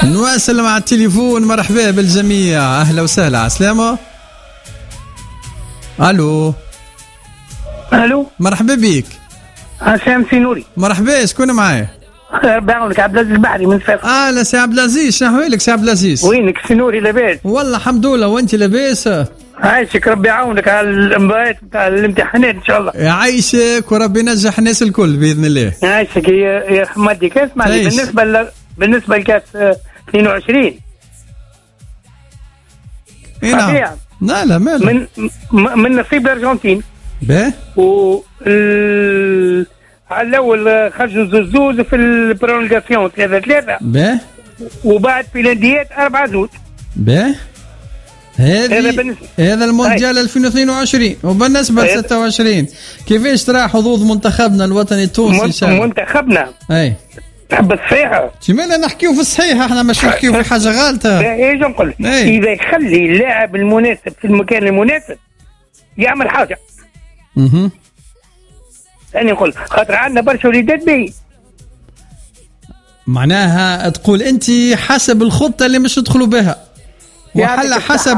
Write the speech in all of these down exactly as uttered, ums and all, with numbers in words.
نواصل مع التليفون. مرحبا بالجميع، اهلا وسهلا. عسلامة. الو الو مرحبا بك. عسام سي نوري. مرحبا، شكون معايا؟ بعونك عبد العزيز البحري من فاس. اه لا سي عبد العزيز، شنو احوالك سي عبد العزيز؟ وينك سي نوري؟ لاباس والله الحمد لله، وانت لاباس؟ عايشك، ربي يعاونك على الانباءات نتاع الامتحانات ان شاء الله. يعيشك وربي ينجح الناس الكل باذن الله. عايشك يا يا حمادي. كاس مالي بالنسبه ل... بالنسبه لكاس اثنين وعشرين. اي نعم. لا لا ماله من من نصيب الارجنتين. باهي. و ال... على الاول خرجوا زوز زوز في البرولونغاسيون ثلاثة ثلاثة. باهي. وبعد بلنديات أربعة زوز. باهي. هذا هذا المونديال ألفين واثنين وعشرين. وبالنسبه ل ستة وعشرين كيفاش ترى حظوظ منتخبنا الوطني التونسي؟ منتخبنا اي تحب الصحيحه. كيما نحكيو في الصحيح، احنا مش نحكيو في حاجه غلطه. ايش نقول؟ اذا يخلي اللاعب المناسب في المكان المناسب يعمل حاجه. اها ثاني نقول خاطر عندنا برشا وليدات باهي. معناها تقول انت حسب الخطه اللي مش تدخلوا بها، وحلا حسب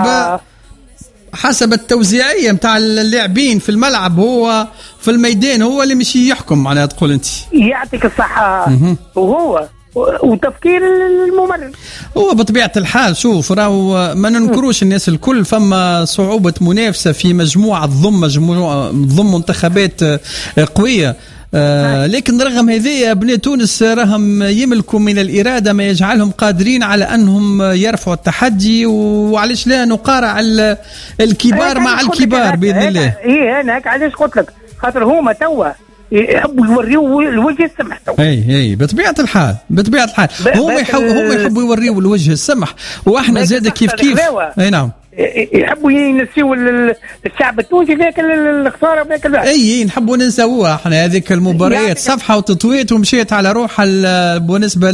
حسب التوزيعيه نتاع اللاعبين في الملعب، هو في الميدان هو اللي مش يحكم. معناها تقول انت يعطيك الصحه. وهو وتفكير الممرض هو بطبيعه الحال. شوف راهو ما ننكروش الناس الكل، فما صعوبه منافسه في مجموعه ضم مجموعه ضم منتخبات قويه. آه لكن رغم هذه ابناء تونس راهم يملكوا من الإرادة ما يجعلهم قادرين على أنهم يرفعوا التحدي، وعليش لا نقارع الكبار مع الكبار بإذن الله. إيه أنا علاش قلت لك خاطر هما توا يحبوا يوريوا الوجه السمح. اي اي بطبيعه الحال بطبيعه الحال هم يحبوا هم يحبوا يوريوا الوجه السمح، واحنا زاد كيف كيف. اي نعم يحبوا ينسيوا الشعب التونسي ذاك الخساره ذاك الواحد. اي نحبوا ننساوها احنا هذيك المباريات صفحه وتطويت ومشيت على روحها. بالنسبه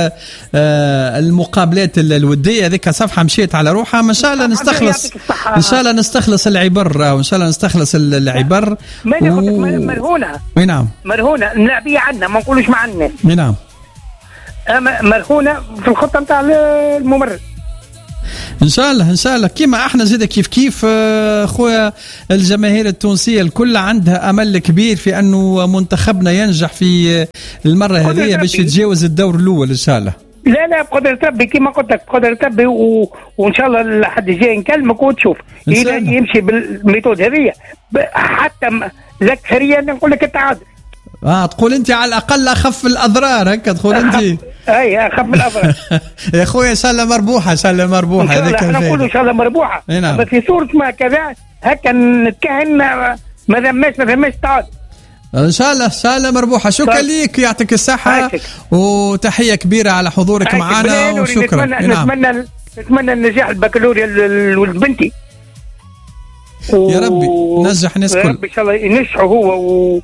للمقابلات الوديه هذيك صفحه مشيت على روحها. ان شاء الله نستخلص ان شاء الله نستخلص العبر، وان شاء الله نستخلص العبر. مرهونه. اي نعم مرهونه اللاعبيه عندنا، ما نقولوش مع الناس. اي نعم مرهونه في الخطه نتاع الممرض. ان شاء الله ان شاء الله كيما احنا زيد كيف كيف. خويا الجماهير التونسيه الكل عندها امل كبير في انه منتخبنا ينجح في المره هذه باش يتجاوز الدور الاول ان شاء الله. لا لا بقدر ربي كيما قلت لك بقدر ربي، و... وان شاء الله لحد الجاي نكلمك وتشوف اذا يمشي بالميثود هذه حتى الاكثريه نقول لك التعادل. اه تقول انت على الاقل اخف الاضرار، هكا تقول انت. اي اخف الاضرار يا خويا ان شاء الله مربوحه ان شاء الله مربوحه. هذيك احنا نقول ان شاء الله مربوحه. نعم. بس في صوره ما كذا هكا نتكهن ما ذماش ما ذماش تعادل ان شاء الله ان شاء الله مربوحه. شكرا ليك، يعطيك الصحه وتحيه كبيره على حضورك معنا وشكرا. نتمنى نتمنى نتمنى النجاح البكالوريا لولد بنتي يا ربي نجح الناس كل. ان شاء الله ينجحوا هو و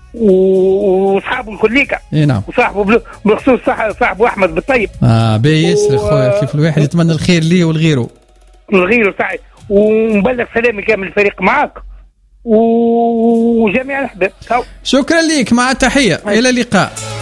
وصاحبه الكليكا. اي نعم. وصاحبه بخصوص صاحبه احمد بالطيب. اه باهي ياسر خويا، كيف الواحد يتمنى الخير ليه ولغيره. لغيره سعيد، ونبلغ سلامي كامل الفريق معاك وجميع الاحباب. شكرا ليك، مع التحيه، الى اللقاء.